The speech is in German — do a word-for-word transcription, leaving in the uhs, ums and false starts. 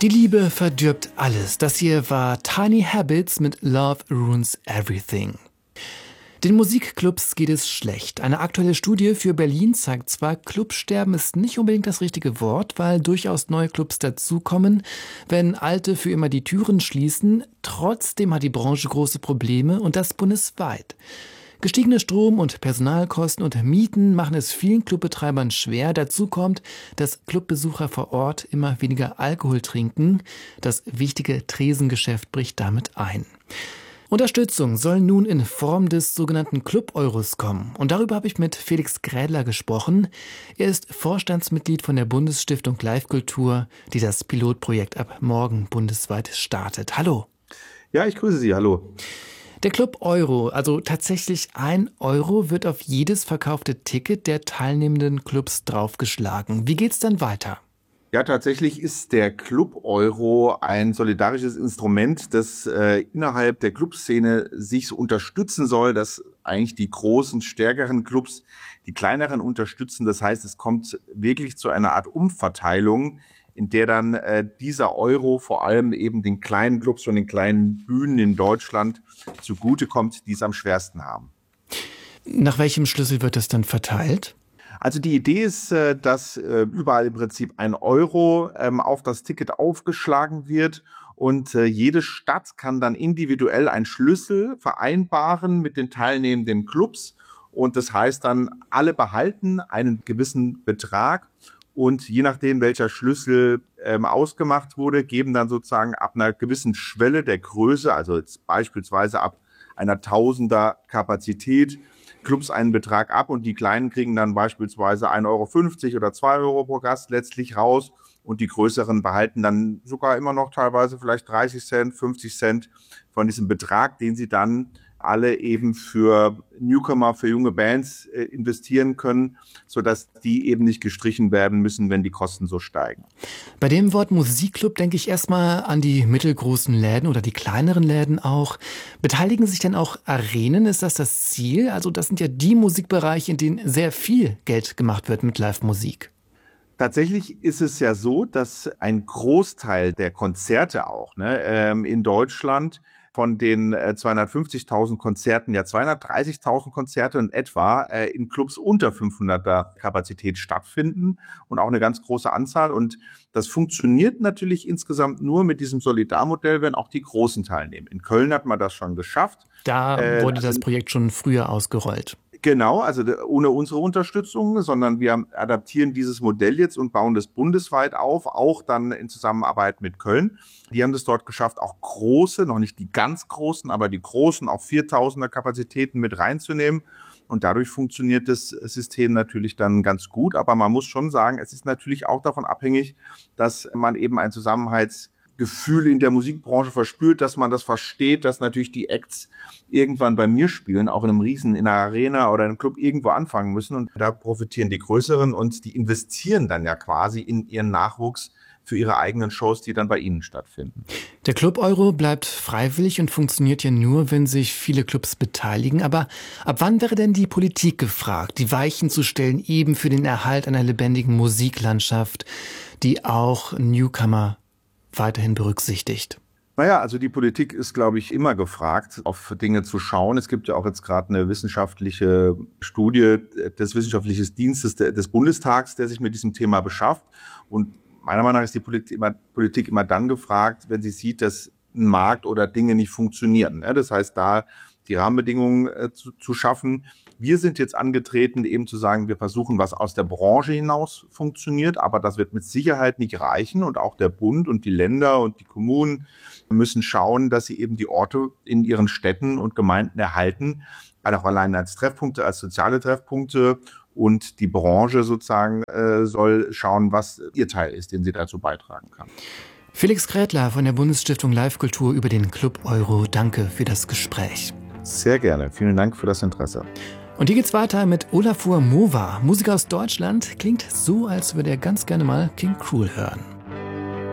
Die Liebe verdirbt alles. Das hier war Tiny Habits mit Love Ruins Everything. Den Musikclubs geht es schlecht. Eine aktuelle Studie für Berlin zeigt zwar, Clubsterben ist nicht unbedingt das richtige Wort, weil durchaus neue Clubs dazukommen, wenn alte für immer die Türen schließen. Trotzdem hat die Branche große Probleme und das bundesweit. Gestiegene Strom- und Personalkosten und Mieten machen es vielen Clubbetreibern schwer. Dazu kommt, dass Clubbesucher vor Ort immer weniger Alkohol trinken. Das wichtige Tresengeschäft bricht damit ein. Unterstützung soll nun in Form des sogenannten Club-Euros kommen. Und darüber habe ich mit Felix Grädler gesprochen. Er ist Vorstandsmitglied von der Bundesstiftung Live-Kultur, die das Pilotprojekt ab morgen bundesweit startet. Hallo. Ja, ich grüße Sie. Hallo. Der Club Euro, also tatsächlich ein Euro, wird auf jedes verkaufte Ticket der teilnehmenden Clubs draufgeschlagen. Wie geht's dann weiter? Ja, tatsächlich ist der Club Euro ein solidarisches Instrument, das äh, innerhalb der Clubszene sich so unterstützen soll, dass eigentlich die großen, stärkeren Clubs die kleineren unterstützen. Das heißt, es kommt wirklich zu einer Art Umverteilung, in der dann äh, dieser Euro vor allem eben den kleinen Clubs und den kleinen Bühnen in Deutschland zugutekommt, die es am schwersten haben. Nach welchem Schlüssel wird das dann verteilt? Also die Idee ist, dass überall im Prinzip ein Euro auf das Ticket aufgeschlagen wird und jede Stadt kann dann individuell einen Schlüssel vereinbaren mit den teilnehmenden Clubs und das heißt dann, alle behalten einen gewissen Betrag und je nachdem, welcher Schlüssel ausgemacht wurde, geben dann sozusagen ab einer gewissen Schwelle der Größe, also jetzt beispielsweise ab einer Tausender Kapazität, Clubs einen Betrag ab und die Kleinen kriegen dann beispielsweise ein Euro fünfzig oder zwei Euro pro Gast letztlich raus und die Größeren behalten dann sogar immer noch teilweise vielleicht dreißig Cent, fünfzig Cent von diesem Betrag, den sie dann alle eben für Newcomer, für junge Bands äh, investieren können, sodass die eben nicht gestrichen werden müssen, wenn die Kosten so steigen. Bei dem Wort Musikclub denke ich erstmal an die mittelgroßen Läden oder die kleineren Läden auch. Beteiligen sich denn auch Arenen? Ist das das Ziel? Also das sind ja die Musikbereiche, in denen sehr viel Geld gemacht wird mit Live-Musik. Tatsächlich ist es ja so, dass ein Großteil der Konzerte auch ne, ähm, in Deutschland von den äh, zweihundertfünfzigtausend Konzerten, ja zweihundertdreißigtausend Konzerte in etwa äh, in Clubs unter fünfhunderter Kapazität stattfinden und auch eine ganz große Anzahl. Und das funktioniert natürlich insgesamt nur mit diesem Solidarmodell, wenn auch die Großen teilnehmen. In Köln hat man das schon geschafft. Da wurde äh, das Projekt schon früher ausgerollt. Genau, also ohne unsere Unterstützung, sondern wir adaptieren dieses Modell jetzt und bauen das bundesweit auf, auch dann in Zusammenarbeit mit Köln. Die haben das dort geschafft, auch große, noch nicht die ganz großen, aber die großen, auch viertausender Kapazitäten mit reinzunehmen. Und dadurch funktioniert das System natürlich dann ganz gut. Aber man muss schon sagen, es ist natürlich auch davon abhängig, dass man eben ein Zusammenhalts Gefühl in der Musikbranche verspürt, dass man das versteht, dass natürlich die Acts irgendwann bei mir spielen, auch in einem Riesen, in einer Arena oder einem Club irgendwo anfangen müssen. Und da profitieren die Größeren und die investieren dann ja quasi in ihren Nachwuchs für ihre eigenen Shows, die dann bei ihnen stattfinden. Der Club Euro bleibt freiwillig und funktioniert ja nur, wenn sich viele Clubs beteiligen. Aber ab wann wäre denn die Politik gefragt, die Weichen zu stellen, eben für den Erhalt einer lebendigen Musiklandschaft, die auch Newcomer weiterhin berücksichtigt? Naja, also die Politik ist, glaube ich, immer gefragt, auf Dinge zu schauen. Es gibt ja auch jetzt gerade eine wissenschaftliche Studie des Wissenschaftlichen Dienstes des Bundestags, der sich mit diesem Thema beschäftigt. Und meiner Meinung nach ist die Politik immer, Politik immer dann gefragt, wenn sie sieht, dass ein Markt oder Dinge nicht funktionieren. Das heißt, da die Rahmenbedingungen äh, zu, zu schaffen. Wir sind jetzt angetreten, eben zu sagen, wir versuchen, was aus der Branche hinaus funktioniert, aber das wird mit Sicherheit nicht reichen und auch der Bund und die Länder und die Kommunen müssen schauen, dass sie eben die Orte in ihren Städten und Gemeinden erhalten, auch allein als Treffpunkte, als soziale Treffpunkte und die Branche sozusagen äh, soll schauen, was ihr Teil ist, den sie dazu beitragen kann. Felix Grädler von der Bundesstiftung Live-Kultur über den Club Euro. Danke für das Gespräch. Sehr gerne. Vielen Dank für das Interesse. Und hier geht's weiter mit Olafur Mova. Musiker aus Deutschland, klingt so, als würde er ganz gerne mal King Krul hören.